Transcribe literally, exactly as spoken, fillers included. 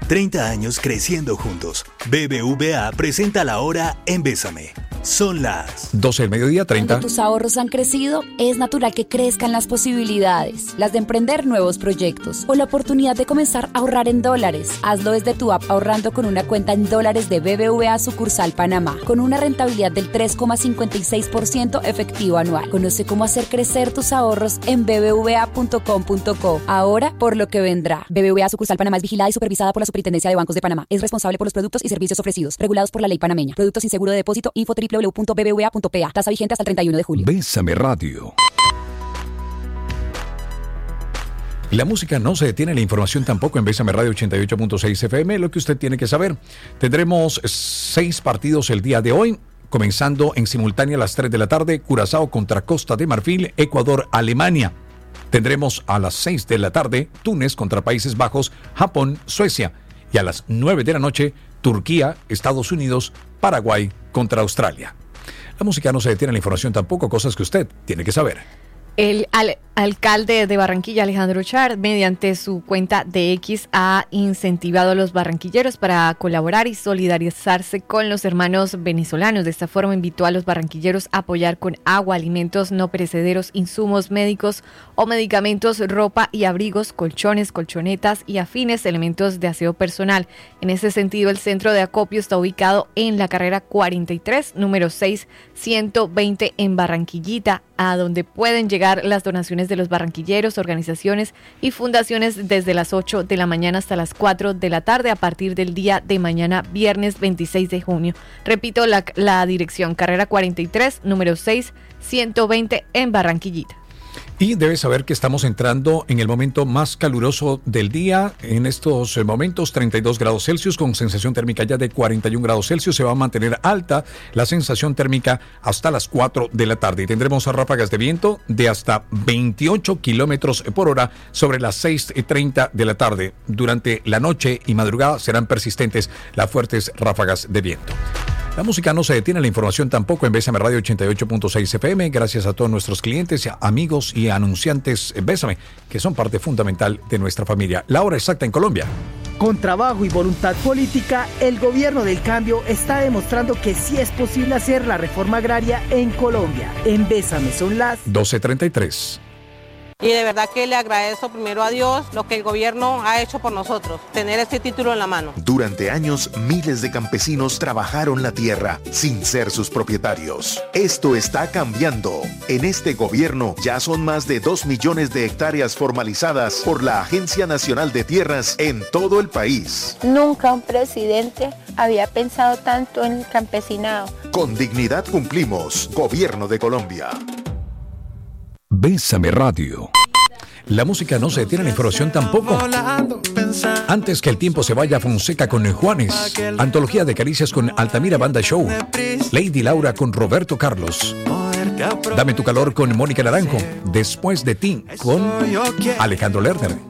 treinta años creciendo juntos. B B V A presenta la hora en Bésame. Son las doce del mediodía, treinta. Cuando tus ahorros han crecido, es natural que crezcan las posibilidades, las de emprender nuevos proyectos o la oportunidad de comenzar a ahorrar en dólares. Hazlo desde tu app ahorrando con una cuenta en dólares de B B V A sucursal Panamá, con una rentabilidad del tres coma cincuenta y seis por ciento efectivo anual. Conoce cómo hacer crecer tus ahorros en b b v a punto com punto co. Ahora por lo que vendrá. B B V A sucursal Panamá es vigilada y supervisada por la Superintendencia de Bancos de Panamá. Es responsable por los productos y servicios ofrecidos, regulados por la ley panameña. Productos sin seguro de depósito. Info doble u doble u doble u punto b b v a punto p a. Tasa vigente hasta el treinta y uno de julio. Bésame Radio. La música no se detiene, la información tampoco en Bésame Radio ochenta y ocho punto seis F M. Lo que usted tiene que saber. Tendremos seis partidos el día de hoy, comenzando en simultánea a las tres de la tarde, Curazao contra Costa de Marfil, Ecuador, Alemania. Tendremos a las seis de la tarde, Túnez contra Países Bajos, Japón, Suecia. Y a las nueve de la noche, Turquía, Estados Unidos, Paraguay contra Australia. La música no se detiene, la información tampoco, cosas que usted tiene que saber. El al- alcalde de Barranquilla, Alejandro Char, mediante su cuenta de X, ha incentivado a los barranquilleros para colaborar y solidarizarse con los hermanos venezolanos. De esta forma, invitó a los barranquilleros a apoyar con agua, alimentos no perecederos, insumos médicos o medicamentos, ropa y abrigos, colchones, colchonetas y afines elementos de aseo personal. En ese sentido, el centro de acopio está ubicado en la carrera cuarenta y tres, número seis, ciento veinte en Barranquillita, a donde pueden llegar las donaciones de los barranquilleros, organizaciones y fundaciones desde las ocho de la mañana hasta las cuatro de la tarde a partir del día de mañana, viernes veintiséis de junio. Repito, la, la dirección, carrera cuarenta y tres, número seis, ciento veinte en Barranquillita. Y debes saber que estamos entrando en el momento más caluroso del día. En estos momentos, treinta y dos grados Celsius, con sensación térmica ya de cuarenta y un grados Celsius. Se va a mantener alta la sensación térmica hasta las cuatro de la tarde. Y tendremos ráfagas de viento de hasta veintiocho kilómetros por hora sobre las seis y treinta de la tarde. Durante la noche y madrugada serán persistentes las fuertes ráfagas de viento. La música no se detiene, la información tampoco en Bésame Radio ochenta y ocho punto seis F M. Gracias a todos nuestros clientes, amigos y anunciantes Bésame, que son parte fundamental de nuestra familia. La hora exacta en Colombia. Con trabajo y voluntad política, el gobierno del cambio está demostrando que sí es posible hacer la reforma agraria en Colombia. En Bésame son las doce treinta y tres. Y de verdad que le agradezco primero a Dios lo que el gobierno ha hecho por nosotros, tener este título en la mano. Durante años, miles de campesinos trabajaron la tierra sin ser sus propietarios. Esto está cambiando. En este gobierno ya son más de dos millones de hectáreas formalizadas por la Agencia Nacional de Tierras en todo el país. Nunca un presidente había pensado tanto en el campesinado. Con dignidad cumplimos. Gobierno de Colombia. Bésame Radio. La música no se detiene, la información tampoco. Antes que el tiempo se vaya, Fonseca con Juanes. Antología de caricias con Altamira Banda Show. Lady Laura con Roberto Carlos. Dame tu calor con Mónica Naranjo. Después de ti con Alejandro Lerner.